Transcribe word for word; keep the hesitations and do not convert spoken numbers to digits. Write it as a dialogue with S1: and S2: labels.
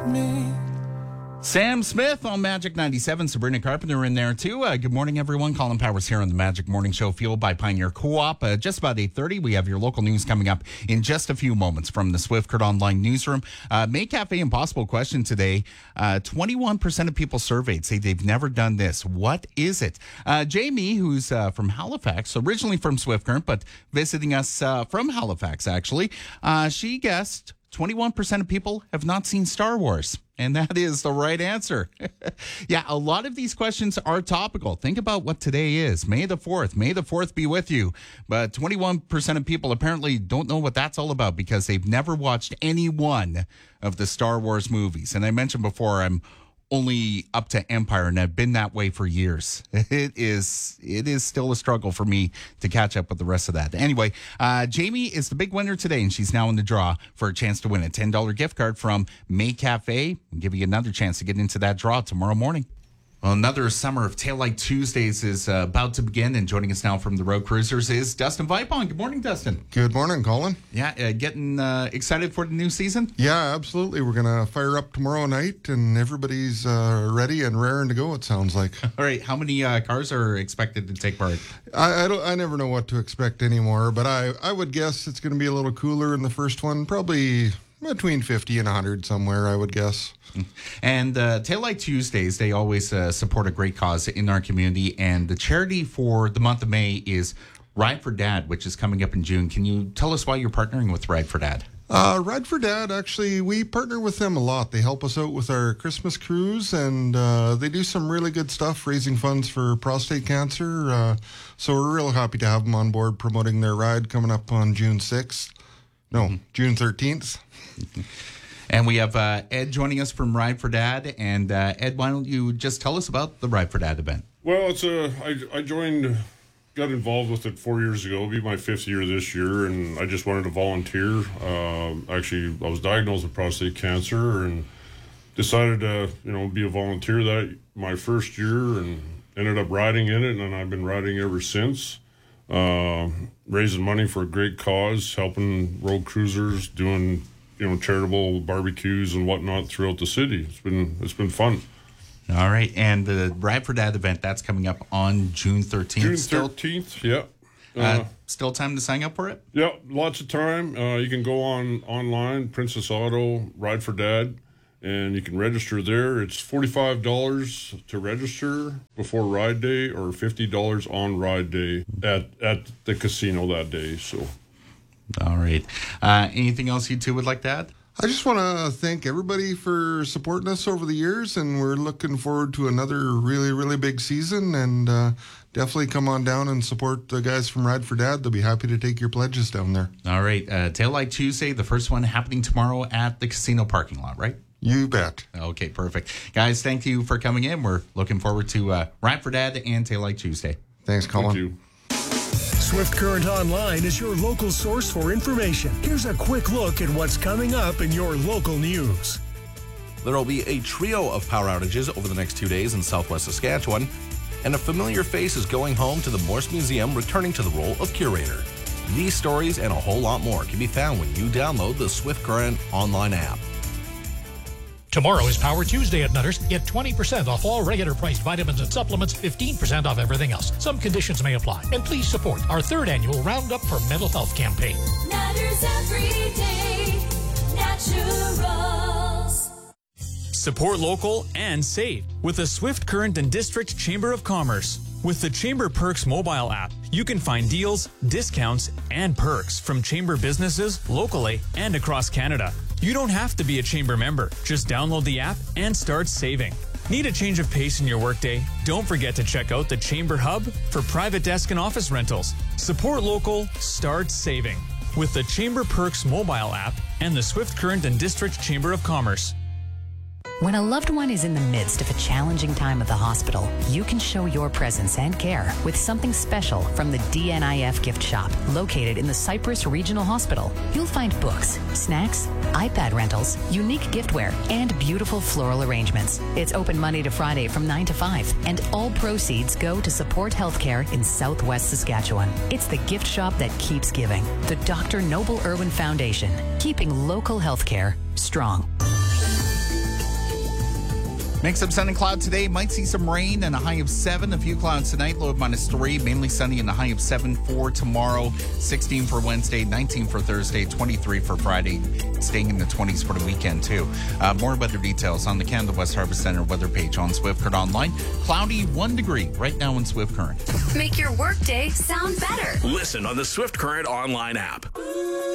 S1: me.
S2: Sam Smith on Magic ninety-seven. Sabrina Carpenter in there, too. Uh, good morning, everyone. Colin Powers here on the Magic Morning Show, fueled by Pioneer Co-op. Uh, just about eight thirty, we have your local news coming up in just a few moments from the Swift Current Online newsroom. Uh, May Cafe Impossible question today. Uh, twenty-one percent of people surveyed say they've never done this. What is it? Uh, Jamie, who's uh, from Halifax, originally from Swift Current, but visiting us uh, from Halifax, actually, uh, she guessed twenty-one percent of people have not seen Star Wars. And that is the right answer. Yeah, a lot of these questions are topical. Think about what today is. May the fourth. May the fourth be with you. But twenty-one percent of people apparently don't know what that's all about because they've never watched any one of the Star Wars movies. And I mentioned before, I'm only up to Empire, and I've been that way for years. It is it is still a struggle for me to catch up with the rest of that. Anyway, uh, Jamie is the big winner today, and she's now in the draw for a chance to win a ten dollars gift card from May Cafe. We'll give you another chance to get into that draw tomorrow morning. Well, another summer of Taillight Tuesdays is uh, about to begin, and joining us now from the Road Cruisers is Dustin Vipon. Good morning, Dustin.
S3: Good morning, Colin.
S2: Yeah, uh, getting uh, excited for the new season?
S3: Yeah, absolutely. We're going to fire up tomorrow night, and everybody's uh, ready and raring to go, it sounds like.
S2: All right, how many uh, cars are expected to take part?
S3: I, I, don't, I never know what to expect anymore, but I, I would guess it's going to be a little cooler in the first one, probably between fifty and one hundred somewhere, I would guess.
S2: And uh, Taillight Tuesdays, they always uh, support a great cause in our community. And the charity for the month of May is Ride for Dad, which is coming up in June. Can you tell us why you're partnering with Ride for Dad?
S3: Uh, Ride for Dad, actually, we partner with them a lot. They help us out with our Christmas cruise, and uh, they do some really good stuff, raising funds for prostate cancer. Uh, so we're real happy to have them on board promoting their ride coming up on June sixth. No, mm-hmm. June thirteenth.
S2: And we have uh, Ed joining us from Ride for Dad. And uh, Ed, why don't you just tell us about the Ride for Dad event?
S4: Well, it's a, I, I joined, got involved with it four years ago. It'll be my fifth year this year, and I just wanted to volunteer. Uh, actually, I was diagnosed with prostate cancer and decided to, you know, be a volunteer that my first year, and ended up riding in it, and I've been riding ever since. Uh, raising money for a great cause, helping road cruisers, doing, you know, charitable barbecues and whatnot throughout the city. It's been it's been fun.
S2: All right, and the Ride for Dad event, that's coming up on June thirteenth.
S4: June thirteenth, yeah. Uh,
S2: uh, still time to sign up for it?
S4: Yeah, lots of time. Uh, you can go on online, Princess Auto, Ride for Dad, and you can register there. It's forty-five dollars to register before ride day, or fifty dollars on ride day at, at the casino that day. So,
S2: all right. Uh, anything else you two would like to add?
S3: I just want to thank everybody for supporting us over the years, and we're looking forward to another really, really big season, and uh, definitely come on down and support the guys from Ride for Dad. They'll be happy to take your pledges down there.
S2: All right. Uh, Taillight Tuesday, the first one happening tomorrow at the casino parking lot, right?
S3: You bet.
S2: Okay, perfect. Guys, thank you for coming in. We're looking forward to uh, Ride for Dad and Taillight Tuesday.
S3: Thanks, Colin.
S4: Thank you.
S5: Swift Current Online is your local source for information. Here's a quick look at what's coming up in your local news.
S6: There will be a trio of power outages over the next two days in southwest Saskatchewan, and a familiar face is going home to the Morse Museum, returning to the role of curator. These stories and a whole lot more can be found when you download the Swift Current Online app.
S7: Tomorrow is Power Tuesday at Nutters. Get twenty percent off all regular priced vitamins and supplements, fifteen percent off everything else. Some conditions may apply. And please support our third annual Roundup for Mental Health campaign.
S1: Nutters every day, naturals.
S8: Support local and save with the Swift Current and District Chamber of Commerce. With the Chamber Perks mobile app, you can find deals, discounts, and perks from Chamber businesses locally and across Canada. You don't have to be a Chamber member. Just download the app and start saving. Need a change of pace in your workday? Don't forget to check out the Chamber Hub for private desk and office rentals. Support local, start saving with the Chamber Perks mobile app and the Swift Current and District Chamber of Commerce.
S9: When a loved one is in the midst of a challenging time at the hospital, you can show your presence and care with something special from the D N I F gift shop, located in the Cypress Regional Hospital. You'll find books, snacks, iPad rentals, unique giftware, and beautiful floral arrangements. It's open Monday to Friday from nine to five, and all proceeds go to support healthcare in Southwest Saskatchewan. It's the gift shop that keeps giving. The Doctor Noble Irwin Foundation, keeping local healthcare strong.
S2: Mix of sun and cloud today. Might see some rain and a high of seven. A few clouds tonight, low of minus three. Mainly sunny and a high of seven for tomorrow. sixteen for Wednesday, nineteen for Thursday, twenty-three for Friday. Staying in the twenties for the weekend, too. Uh, more weather details on the Canada West Harvest Center weather page on Swift Current Online. Cloudy, one degree right now in Swift Current.
S1: Make your workday sound better.
S10: Listen on the Swift Current Online app.